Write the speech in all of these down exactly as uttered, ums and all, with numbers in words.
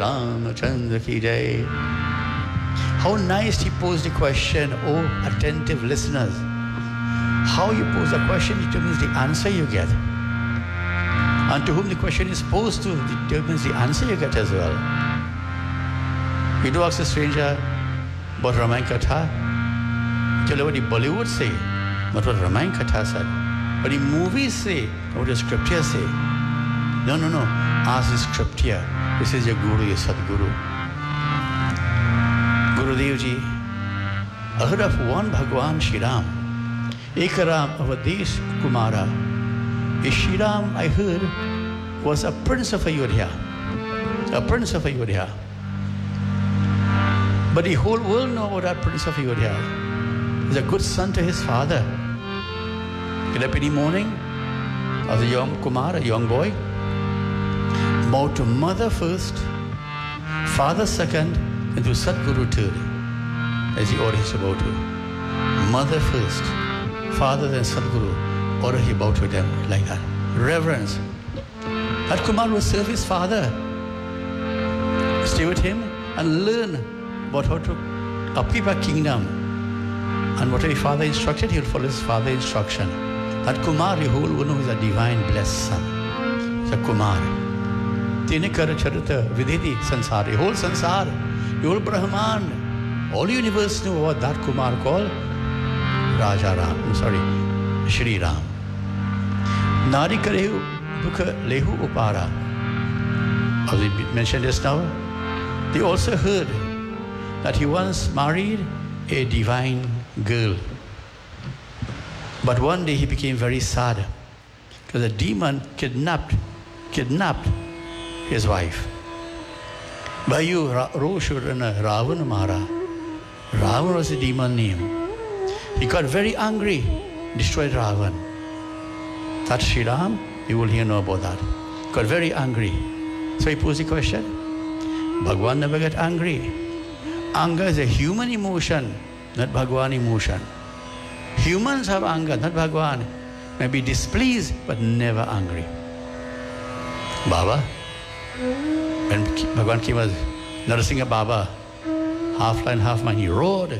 Ramchandra ki jai. How nice he posed the question, oh attentive listeners. How you pose a question determines the answer you get. And to whom the question is posed to determines the answer you get as well. You do ask a stranger about Ramayana Katha, tell what the Bollywood say, but what Ramayana Katha said. What the movies say, what the scripture say. No, no, no. Ask the scripture. This is your Guru, your Sadguru. Gurudev ji, I heard of one Bhagwan Shri Ram. Ekaram Avadesh Kumara. A Shri Ram, I heard, was a prince of Ayodhya. A prince of Ayodhya. But the whole world know about that prince of Ayodhya. He's a good son to his father. Get up in the morning as a young Kumar, a young boy. Bow to mother first, father second, and to Sadguru third. As he ordered his to bow to. Mother first, father then Sadguru. Order he bow to them like that. Reverence. That Kumar will serve his father. Stay with him and learn about how to upkeep a kingdom. And whatever his father instructed, he will follow his father's instruction. That Kumar, the whole one is a divine blessed son. He's a Kumar. Tine kar charita vidhiti sansar. The whole sansar, the whole Brahman, all universe knew about that Kumar called Raja Ram. I'm sorry, Shri Ram. Nari karehu dukha lehu upara. As we mentioned just now, they also heard that he once married a divine girl. But one day he became very sad because a demon kidnapped, kidnapped his wife. Bayu Roshurana Ravana Mara. Ravana was a demon name. He got very angry, destroyed Ravana. That's Shri Ram, you will hear know about that. Got very angry. So he posed the question. Bhagwan never get angry. Anger is a human emotion, not Bhagwan emotion. Humans have anger, not Bhagwan. May be displeased, but never angry. Baba, when Bhagwan came as Narasimha Baba, half line, half man, he roared.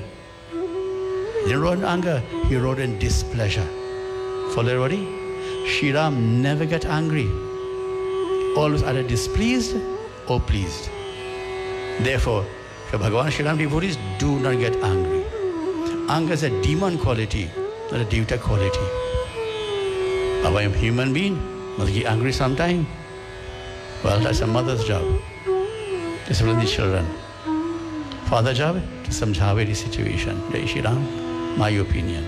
He didn't roar in anger, he roared in displeasure. Follow everybody? Shri Ram never get angry. Always either displeased or pleased. Therefore, for Bhagwan Shri Ram devotees, do not get angry. Anger is a demon quality, not a devata quality. But I am a human being, must get angry sometime. Well, that's a mother's job. Discipline the children. Father's job, to samjhave the situation. Jai Shri Ram, my opinion.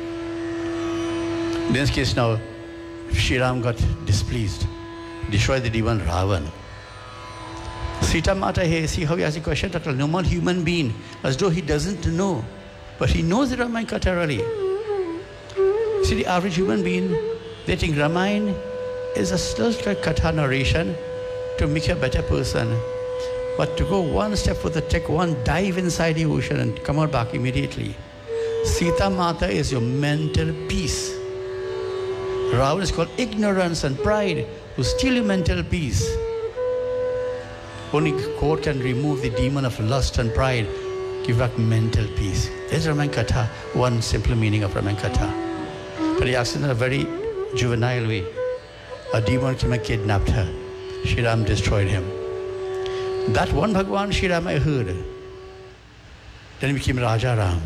In this case now, Shri Ram got displeased, destroyed the demon Ravan. Sita Mata here, see how he asks the question, that a normal human being, as though he doesn't know, but he knows the Ramayana Katha really. See, the average human being, they think Ramayana is a still Katha narration to make you a better person. But to go one step further, take one dive inside the ocean and come out back immediately. Sita Mata is your mental peace. Ravan is called ignorance and pride, to steal your mental peace. Only God can remove the demon of lust and pride, give back mental peace. There's Ramayana Katha, one simple meaning of Ramayana Katha. But he asked in a very juvenile way. A demon came and kidnapped her. Shri Ram destroyed him. That one Bhagwan Shri Ram I heard. Then he became Raja Ram.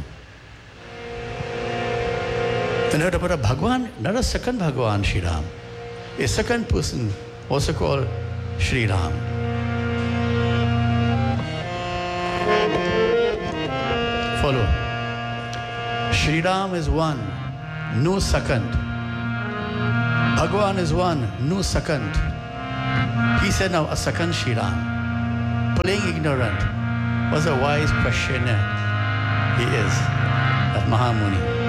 Then I heard about a Bhagwan, not a second Bhagwan Shri Ram. A second person, also called Shri Ram. Follow. Shri Ram is one, no second. Bhagwan is one, no second. He said now a second Shri Ram. Playing ignorant was a wise questioner. He is, that Mahamuni.